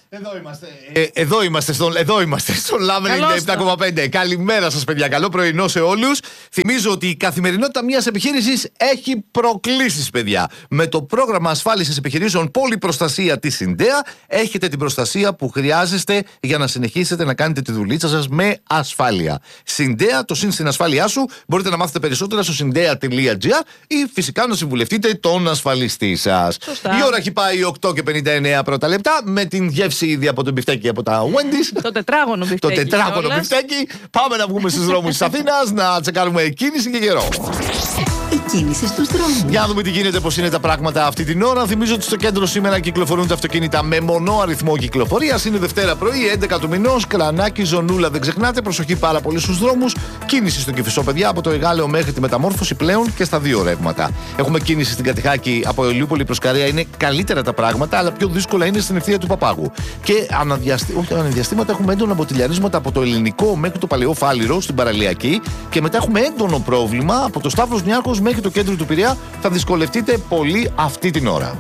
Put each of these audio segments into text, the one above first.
Εδώ είμαστε στο Love 97,5. Καλημέρα σας, παιδιά. Καλό πρωινό σε όλους. Θυμίζω ότι η καθημερινότητα μιας επιχείρησης έχει προκλήσεις, παιδιά. Με το πρόγραμμα ασφάλισης επιχειρήσεων Πολυπροστασία της Συντέα έχετε την προστασία που χρειάζεστε για να συνεχίσετε να κάνετε τη δουλίτσα σας με ασφάλεια. Συντέα, το συν στην ασφάλειά σου. Μπορείτε να μάθετε περισσότερα στο συντέα.gr ή φυσικά να συμβουλευτείτε τον ασφαλιστή σας. Η ώρα έχει πάει 8:59 πρώτα λεπτά με την γεύση ήδη από τον μπιφτέκι από τα Wendy's. Το τετράγωνο μπιφτέκι. Το τετράγωνο μπιφτέκι. Πάμε να βγούμε στους δρόμους της Αθήνας να τσεκάρουμε κίνηση και καιρό. Η κίνηση στους δρόμους. Για να δούμε τι γίνεται, πώς είναι τα πράγματα αυτή την ώρα. Θυμίζω ότι στο κέντρο σήμερα κυκλοφορούν τα αυτοκίνητα με μονό αριθμό κυκλοφορίας. Είναι Δευτέρα πρωί, 11 του μηνός. Κρανάκι, ζωνούλα, δεν ξεχνάτε. Προσοχή πάρα πολύ στους δρόμους. Κίνηση στον Κηφισό, παιδιά, από το Εγάλεο μέχρι τη Μεταμόρφωση πλέον και στα δύο ρεύματα. Έχουμε κίνηση στην Κατηχάκη από Ηλιούπολη προς Καρία. Είναι καλύτερα τα πράγματα, αλλά πιο δύσκολα είναι στην ευθεία του Παπάγου. Και αναδιαστήματα έχουμε έντονα μποτιλιαρίσματα από το Ελληνικό μέχρι το Παλαιό Φάληρο στην Παραλιακή. Και μετά έχουμε έντονο πρόβλημα από το Σταύρος Νιάρχος μέχρι το κέντρο του Πειραιά. Θα δυσκολευτείτε πολύ αυτή την ώρα.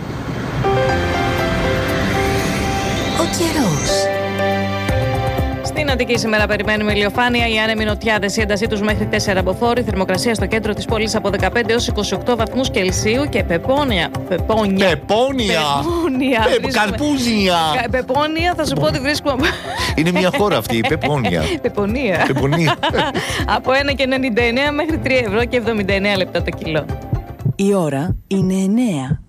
Ο καιρός. Στην Αττική σήμερα περιμένουμε ηλιοφάνεια, οι άνεμοι νοτιάδες, η έντασή τους μέχρι 4 μποφόρ, η θερμοκρασία στο κέντρο της πόλης από 15 έως 28 βαθμούς Κελσίου και πεπόνια. Καρπούζια. Πεπόνια, θα σου πω ότι βρίσκουμε. Είναι μια χώρα αυτή, η Πεπόνια. Πεπονία. Από 1,99 μέχρι 3 ευρώ και 79 λεπτά το κιλό. Η ώρα είναι 9.